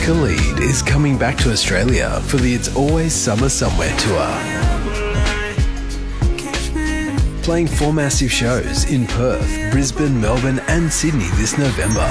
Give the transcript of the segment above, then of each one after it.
Khalid is coming back to Australia for the It's Always Summer Somewhere tour. Playing 4 massive shows in Perth, Brisbane, Melbourne and Sydney this November.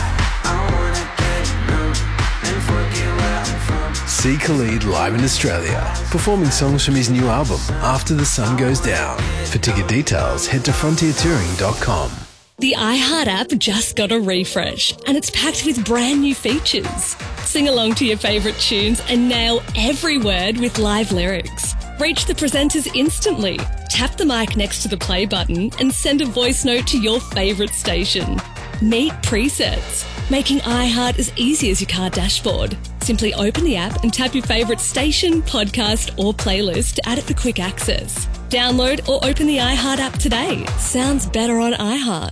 See Khalid live in Australia, performing songs from his new album, After the Sun Goes Down. For ticket details, head to frontiertouring.com. The iHeart app just got a refresh and it's packed with brand new features. Sing along to your favourite tunes and nail every word with live lyrics. Reach the presenters instantly. Tap the mic next to the play button and send a voice note to your favourite station. Meet presets, making iHeart as easy as your car dashboard. Simply open the app and tap your favourite station, podcast or playlist to add it for quick access. Download or open the iHeart app today. Sounds better on iHeart.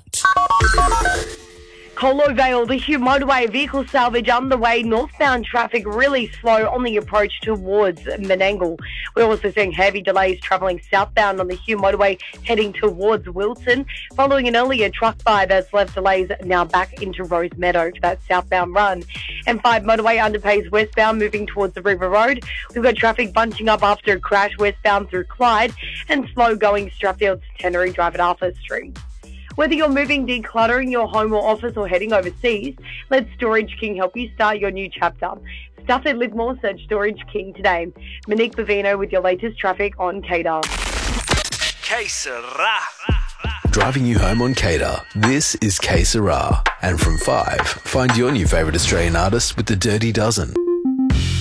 Colo Vale, the Hugh motorway, vehicle salvage underway. Northbound traffic really slow on the approach towards Menangle. We're also seeing heavy delays travelling southbound on the Hugh motorway heading towards Wilson. Following an earlier truck fire that's left delays now back into Rose Meadow for that southbound run. M5 motorway underpays westbound moving towards the River Road. We've got traffic bunching up after a crash westbound through Clyde and slow going Strathfield to Tannery Drive at Arthur Street. Whether you're moving, decluttering your home or office or heading overseas, let Storage King help you start your new chapter. Stuff it, live more, search Storage King today. Monique Bavino with your latest traffic on Cater. Que sera. Driving you home on Cater, this is Que Sera. And from 5, find your new favourite Australian artist with the Dirty Dozen.